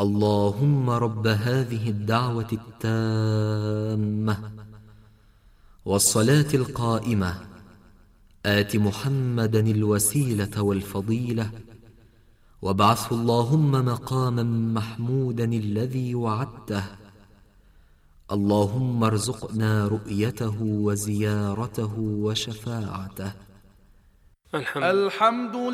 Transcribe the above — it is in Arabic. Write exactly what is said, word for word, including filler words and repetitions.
اللهم رب هذه الدعوة التامة والصلاة القائمة آت محمدا الوسيلة والفضيلة وابعثه اللهم مقاما محمودا الذي وعدته. اللهم ارزقنا رؤيته وزيارته وشفاعته. الحمد